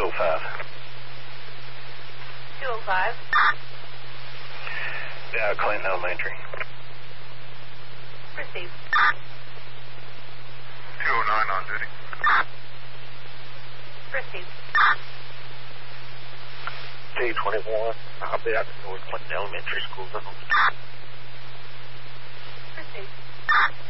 205. 205. Yeah, Clinton Elementary. Received. 209 on duty. Received. T21. I'll be out at North Clinton Elementary School zone. Received.